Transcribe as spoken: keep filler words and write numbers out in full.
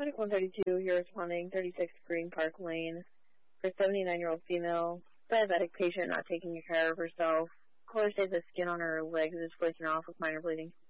Medic one thirty-two here responding, thirty-six Green Park Lane, for seventy-nine-year-old female, diabetic patient not taking care of herself. Caller says the skin on her legs is flaking off with minor bleeding.